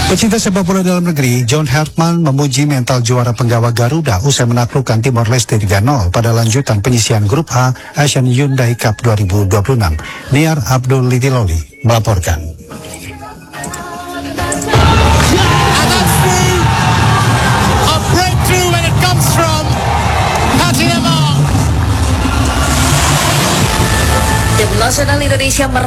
Pecinta sepak bola dalam negeri, John Hartman memuji mental juara penggawa Garuda usai menaklukkan Timor Leste 3-0 pada lanjutan penyisian grup A Asian Hyundai Cup 2026. Niar Abdul Litiloli melaporkan. Tim nasional Indonesia